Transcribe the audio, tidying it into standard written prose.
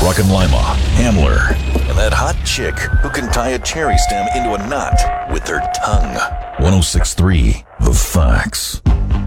Rockin' Lima, Hamler, And that hot chick who can tie a cherry stem into a knot with her tongue. 1063 The Facts.